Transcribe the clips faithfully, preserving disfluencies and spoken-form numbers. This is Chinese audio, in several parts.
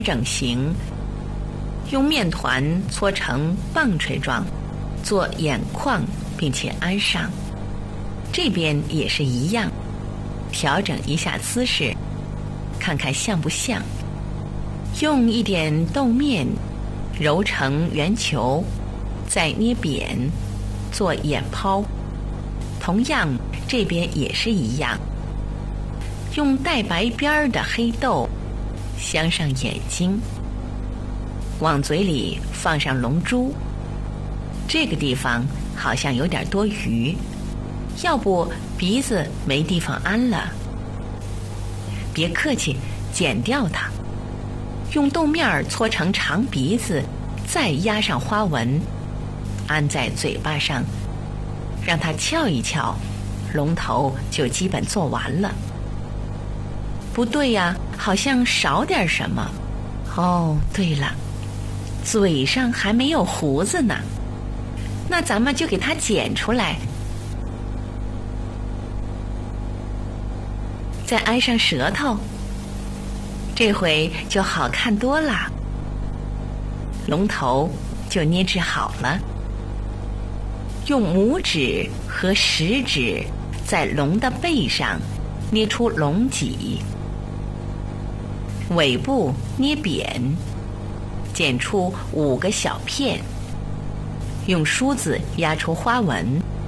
整形，用面团搓成棒槌状，做眼眶，并且安上。这边也是一样，调整一下姿势，看看像不像。用一点豆面揉成圆球，再捏扁，做眼泡。同样，这边也是一样，用带白边的黑豆镶上眼睛，往嘴里放上龙珠。这个地方好像有点多余，要不鼻子没地方安了。别客气，剪掉它。用豆面搓成长鼻子，再压上花纹，安在嘴巴上，让它翘一翘，龙头就基本做完了。不对呀，好像少点什么。哦，对了，嘴上还没有胡子呢，那咱们就给它剪出来，再安上舌头，这回就好看多了。龙头就捏制好了，用拇指和食指在龙的背上捏出龙脊，尾部捏扁，剪出五个小片，用梳子压出花纹。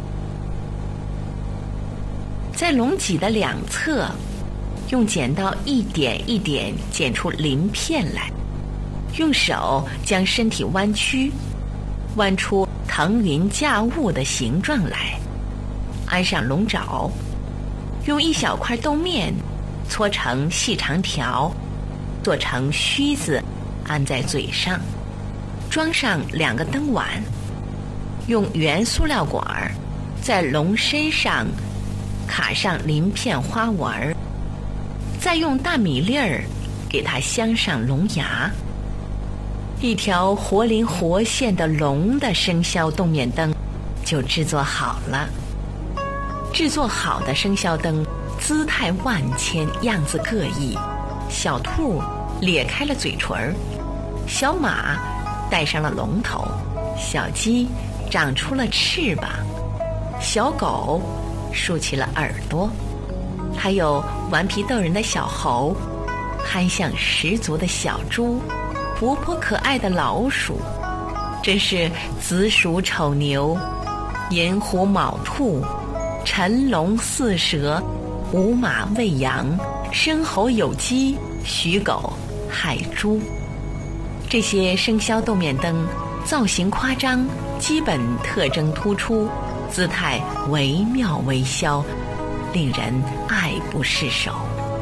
在龙脊的两侧，用剪刀一点一点剪出鳞片来，用手将身体弯曲，弯出腾云驾雾的形状来，安上龙爪。用一小块豆面搓成细长条，做成须子，安在嘴上，装上两个灯碗，用圆塑料管在龙身上卡上鳞片花纹，再用大米粒儿给它镶上龙牙。一条活灵活现的龙的生肖动面灯就制作好了。制作好的生肖灯姿态万千，样子各异。小兔咧开了嘴唇，小马戴上了龙头，小鸡长出了翅膀，小狗竖起了耳朵，还有顽皮逗人的小猴，憨相十足的小猪，活泼可爱的老鼠，真是子鼠丑牛，寅虎卯兔，辰龙巳蛇，午马未羊，申猴酉鸡，戌狗亥猪。这些生肖动面灯造型夸张，基本特征突出，姿态惟妙惟肖，令人爱不释手。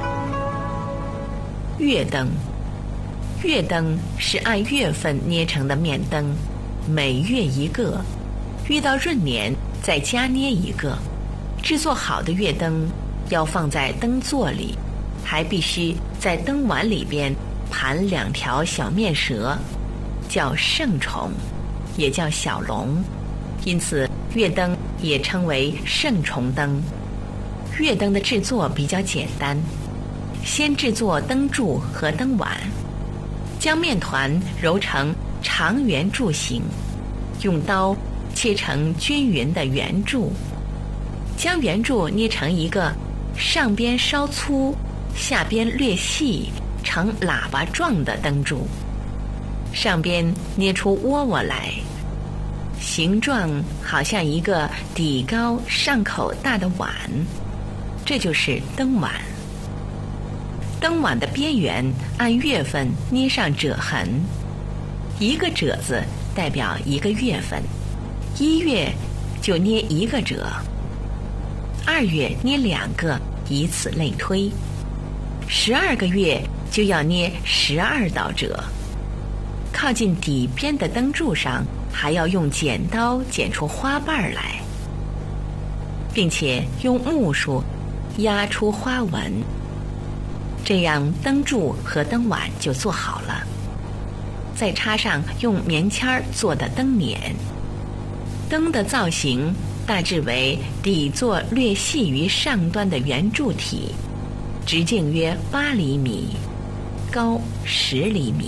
月灯，月灯是按月份捏成的面灯，每月一个，遇到闰年再加捏一个。制作好的月灯要放在灯座里，还必须在灯碗里边盘两条小面蛇，叫圣虫，也叫小龙，因此月灯也称为圣虫灯。月灯的制作比较简单，先制作灯柱和灯碗，将面团揉成长圆柱形，用刀切成均匀的圆柱，将圆柱捏成一个上边稍粗下边略细呈喇叭状的灯柱，上边捏出窝窝来，形状好像一个底高上口大的碗，这就是灯碗。灯碗的边缘按月份捏上褶痕，一个褶子代表一个月份，一月就捏一个褶，二月捏两个，以此类推，十二个月就要捏十二道褶。靠近底边的灯柱上还要用剪刀剪出花瓣来，并且用木梳压出花纹，这样灯柱和灯碗就做好了。再插上用棉签做的灯捻。灯的造型大致为底座略细于上端的圆柱体，直径约八厘米，高十厘米。